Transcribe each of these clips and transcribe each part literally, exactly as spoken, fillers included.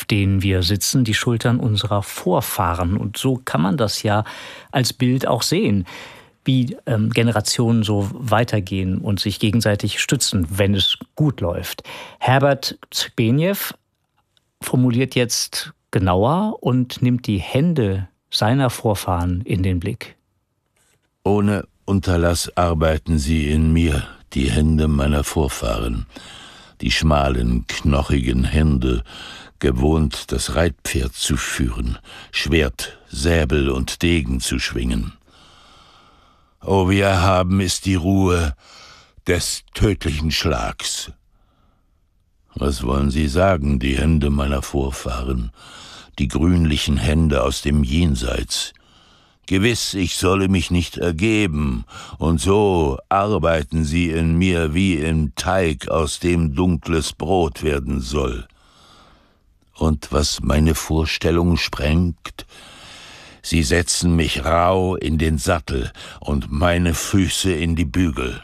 denen wir sitzen, die Schultern unserer Vorfahren. Und so kann man das ja als Bild auch sehen, wie ähm, Generationen so weitergehen und sich gegenseitig stützen, wenn es gut läuft. Herbert Zbigniew formuliert jetzt genauer und nimmt die Hände seiner Vorfahren in den Blick. Ohne Unterlass arbeiten sie in mir, die Hände meiner Vorfahren, die schmalen, knochigen Hände, gewohnt, das Reitpferd zu führen, Schwert, Säbel und Degen zu schwingen. O, wie erhaben ist die Ruhe des tödlichen Schlags. Was wollen Sie sagen, die Hände meiner Vorfahren, die grünlichen Hände aus dem Jenseits? Gewiss, ich solle mich nicht ergeben, und so arbeiten sie in mir wie im Teig, aus dem dunkles Brot werden soll. Und was meine Vorstellung sprengt, sie setzen mich rau in den Sattel und meine Füße in die Bügel.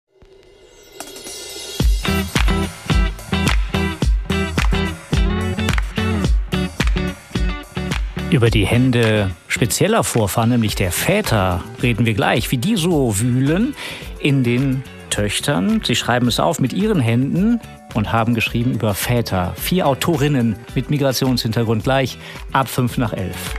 Über die Hände spezieller Vorfahren, nämlich der Väter, reden wir gleich, wie die so wühlen in den Töchtern. Sie schreiben es auf mit ihren Händen und haben geschrieben über Väter. Vier Autorinnen mit Migrationshintergrund gleich ab fünf nach elf.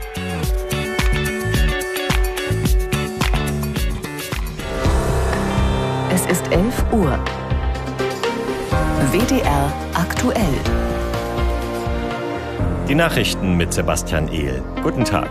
Es ist elf Uhr. W D R aktuell. Die Nachrichten mit Sebastian Ehl. Guten Tag.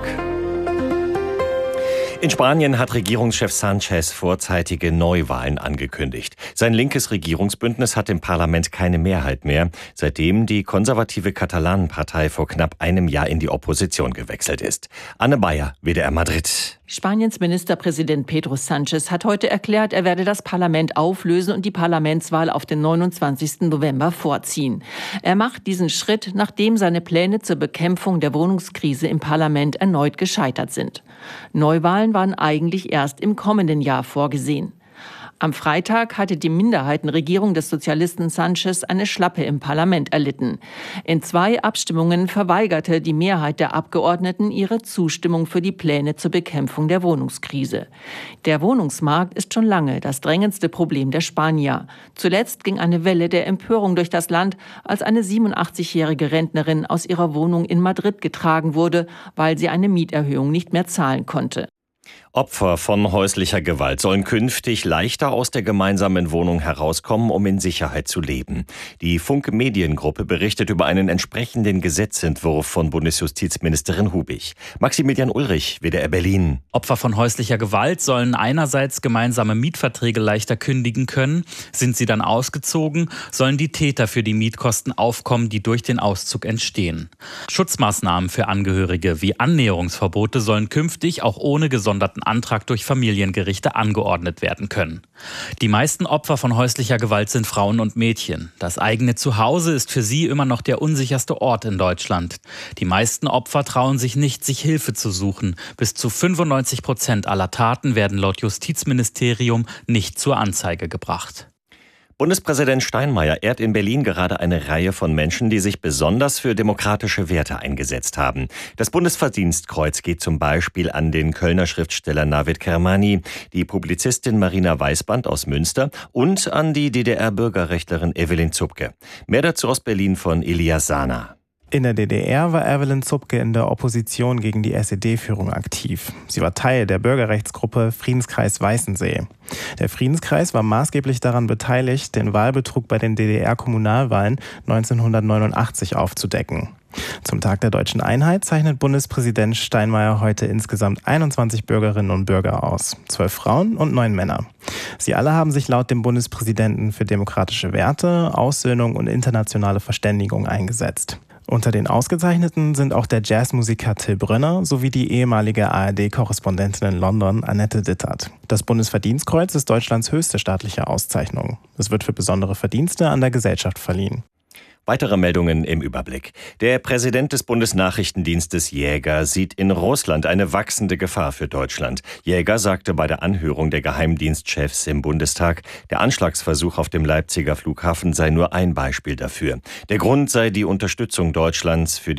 In Spanien hat Regierungschef Sánchez vorzeitige Neuwahlen angekündigt. Sein linkes Regierungsbündnis hat im Parlament keine Mehrheit mehr, seitdem die konservative Katalanenpartei vor knapp einem Jahr in die Opposition gewechselt ist. Anne Bayer, W D R Madrid. Spaniens Ministerpräsident Pedro Sánchez hat heute erklärt, er werde das Parlament auflösen und die Parlamentswahl auf den neunundzwanzigsten November vorziehen. Er macht diesen Schritt, nachdem seine Pläne zur Bekämpfung der Wohnungskrise im Parlament erneut gescheitert sind. Neuwahlen waren eigentlich erst im kommenden Jahr vorgesehen. Am Freitag hatte die Minderheitenregierung des Sozialisten Sánchez eine Schlappe im Parlament erlitten. In zwei Abstimmungen verweigerte die Mehrheit der Abgeordneten ihre Zustimmung für die Pläne zur Bekämpfung der Wohnungskrise. Der Wohnungsmarkt ist schon lange das drängendste Problem der Spanier. Zuletzt ging eine Welle der Empörung durch das Land, als eine siebenundachtzigjährige Rentnerin aus ihrer Wohnung in Madrid getragen wurde, weil sie eine Mieterhöhung nicht mehr zahlen konnte. Opfer von häuslicher Gewalt sollen künftig leichter aus der gemeinsamen Wohnung herauskommen, um in Sicherheit zu leben. Die Funke Mediengruppe berichtet über einen entsprechenden Gesetzentwurf von Bundesjustizministerin Hubig. Maximilian Ulrich, W D R Berlin. Opfer von häuslicher Gewalt sollen einerseits gemeinsame Mietverträge leichter kündigen können. Sind sie dann ausgezogen, sollen die Täter für die Mietkosten aufkommen, die durch den Auszug entstehen. Schutzmaßnahmen für Angehörige wie Annäherungsverbote sollen künftig auch ohne gesonderten Antrag durch Familiengerichte angeordnet werden können. Die meisten Opfer von häuslicher Gewalt sind Frauen und Mädchen. Das eigene Zuhause ist für sie immer noch der unsicherste Ort in Deutschland. Die meisten Opfer trauen sich nicht, sich Hilfe zu suchen. Bis zu fünfundneunzig Prozent aller Taten werden laut Justizministerium nicht zur Anzeige gebracht. Bundespräsident Steinmeier ehrt in Berlin gerade eine Reihe von Menschen, die sich besonders für demokratische Werte eingesetzt haben. Das Bundesverdienstkreuz geht zum Beispiel an den Kölner Schriftsteller Navid Kermani, die Publizistin Marina Weißband aus Münster und an die D D R-Bürgerrechtlerin Evelyn Zupke. Mehr dazu aus Berlin von Elias Sana. In der D D R war Evelyn Zupke in der Opposition gegen die S E D-Führung aktiv. Sie war Teil der Bürgerrechtsgruppe Friedenskreis Weißensee. Der Friedenskreis war maßgeblich daran beteiligt, den Wahlbetrug bei den D D R-Kommunalwahlen neunzehnhundertneunundachtzig aufzudecken. Zum Tag der Deutschen Einheit zeichnet Bundespräsident Steinmeier heute insgesamt einundzwanzig Bürgerinnen und Bürger aus. Zwölf Frauen und neun Männer. Sie alle haben sich laut dem Bundespräsidenten für demokratische Werte, Aussöhnung und internationale Verständigung eingesetzt. Unter den Ausgezeichneten sind auch der Jazzmusiker Till Brönner sowie die ehemalige A R D-Korrespondentin in London Annette Dittert. Das Bundesverdienstkreuz ist Deutschlands höchste staatliche Auszeichnung. Es wird für besondere Verdienste an der Gesellschaft verliehen. Weitere Meldungen im Überblick. Der Präsident des Bundesnachrichtendienstes Jäger sieht in Russland eine wachsende Gefahr für Deutschland. Jäger sagte bei der Anhörung der Geheimdienstchefs im Bundestag, der Anschlagsversuch auf dem Leipziger Flughafen sei nur ein Beispiel dafür. Der Grund sei die Unterstützung Deutschlands für die